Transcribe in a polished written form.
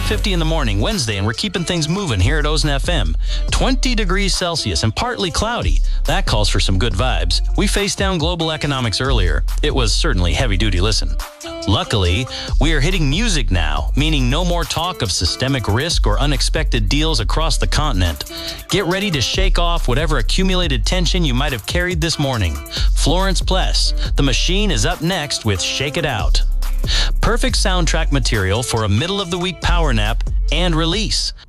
8:50 in the morning, Wednesday, and we're keeping things moving here at Ozen FM. 20 degrees Celsius and partly cloudy. That calls for some good vibes. We faced down global economics earlier. It was certainly heavy-duty listen. Luckily, we are hitting music now, meaning no more talk of systemic risk or unexpected deals across the continent. Get ready to shake off whatever accumulated tension you might have carried this morning. Florence Pless, The Machine, is up next with Shake It Out. Perfect soundtrack material for a middle-of-the-week power nap and release.